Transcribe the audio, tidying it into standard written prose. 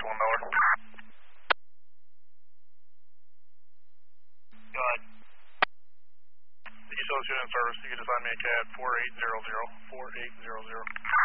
Go ahead. The East Coast Unit Service, you can assign me a CAD 4800. 4800.